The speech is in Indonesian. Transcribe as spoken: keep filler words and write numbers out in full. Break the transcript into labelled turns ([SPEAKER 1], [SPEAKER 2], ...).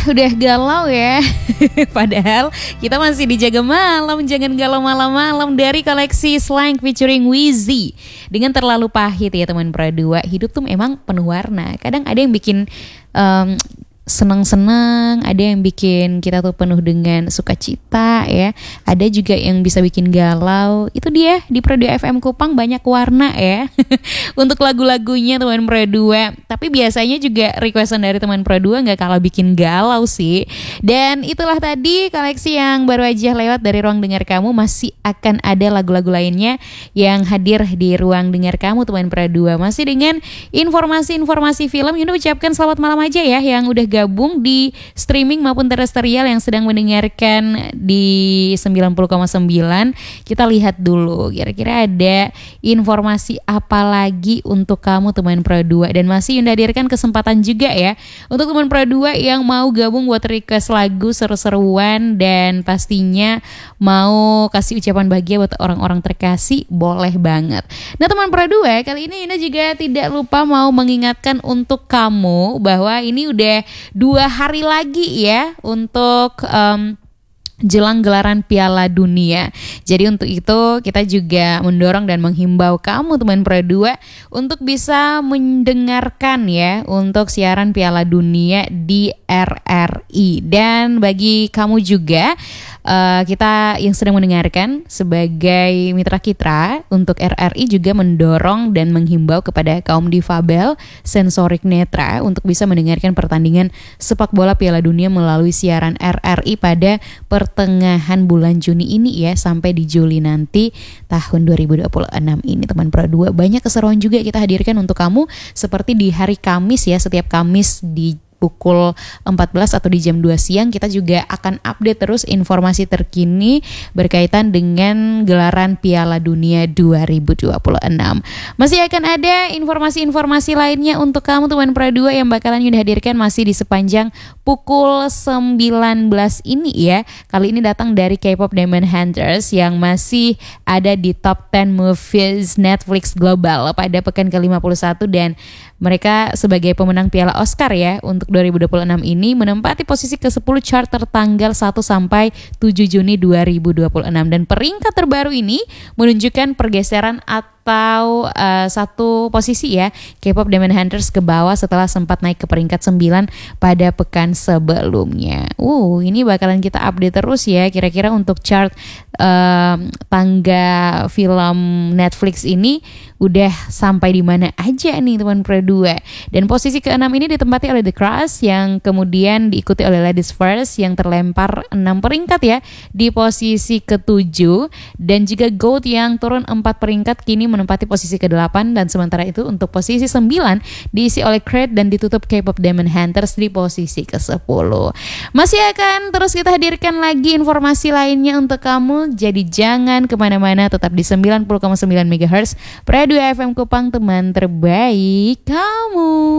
[SPEAKER 1] udah galau ya. Padahal kita masih dijaga malam. Jangan galau malam-malam. Dari koleksi Slang featuring Wheezy. Dengan Terlalu Pahit ya teman Pro dua. Hidup tuh emang penuh warna. Kadang ada yang bikin um, senang-senang, ada yang bikin kita tuh penuh dengan sukacita ya. Ada juga yang bisa bikin galau. Itu dia di Pro dua F M Kupang banyak warna ya. Untuk lagu-lagunya teman Pro dua. Tapi biasanya juga requestan dari teman Pro dua gak kalah bikin galau sih. Dan itulah tadi koleksi yang baru aja lewat dari Ruang Dengar Kamu. Masih akan ada lagu-lagu lainnya yang hadir di Ruang Dengar Kamu teman Pro dua. Masih dengan informasi-informasi film. Yunda ucapkan selamat malam aja ya yang udah gabung di streaming maupun terestrial yang sedang mendengarkan di sembilan puluh koma sembilan. Kita lihat dulu kira-kira ada informasi apa lagi untuk kamu teman Pro dua. Dan masih Yunda hadirkan kesempatan juga ya untuk teman Pro dua yang mau gabung buat request lagu seru-seruan dan pastinya mau kasih ucapan bahagia buat orang-orang terkasih, boleh banget. Nah teman Pro dua, kali ini Yunda juga tidak lupa mau mengingatkan untuk kamu bahwa ini udah dua hari lagi ya untuk um, jelang gelaran Piala Dunia. Jadi untuk itu kita juga mendorong dan menghimbau kamu teman Pro dua untuk bisa mendengarkan ya untuk siaran Piala Dunia di R R I. Dan bagi kamu juga uh, kita yang sedang mendengarkan sebagai mitra kita untuk R R I juga mendorong dan menghimbau kepada kaum difabel sensorik netra untuk bisa mendengarkan pertandingan sepak bola Piala Dunia melalui siaran R R I pada per pertengahan bulan Juni ini ya sampai di Juli nanti tahun dua ribu dua puluh enam ini teman Pro dua. Banyak keseruan juga kita hadirkan untuk kamu seperti di hari Kamis ya, setiap Kamis di pukul empat belas atau di jam dua siang kita juga akan update terus informasi terkini berkaitan dengan gelaran Piala Dunia dua ribu dua puluh enam. Masih akan ada informasi-informasi lainnya untuk kamu teman Pro dua yang bakalan Yunda hadirkan masih di sepanjang pukul sembilan belas ini ya. Kali ini datang dari K-pop Demon Hunters yang masih ada di top sepuluh movies Netflix global pada pekan ke lima puluh satu dan mereka sebagai pemenang Piala Oscar ya untuk dua ribu dua puluh enam ini menempati posisi ke sepuluh chart tertanggal satu sampai tujuh Juni dua ribu dua puluh enam dan peringkat terbaru ini menunjukkan pergeseran atau uh, satu posisi ya K-pop Demon Hunters ke bawah setelah sempat naik ke peringkat sembilan pada pekan sebelumnya. Uh, ini bakalan kita update terus ya kira-kira untuk chart uh, tangga film Netflix ini udah sampai di mana aja nih teman Pro dua. Dan posisi keenam ini ditempati oleh The Crush yang kemudian diikuti oleh Ladies First yang terlempar enam peringkat ya di posisi ketujuh, dan juga Goat yang turun empat peringkat kini menempati posisi kedelapan, dan sementara itu untuk posisi sembilan diisi oleh Creed dan ditutup K-pop Demon Hunters di posisi kesepuluh. Masih akan terus kita hadirkan lagi informasi lainnya untuk kamu, jadi jangan kemana-mana, tetap di sembilan puluh koma sembilan megahertz Pro dua F M Kupang, teman terbaik kamu.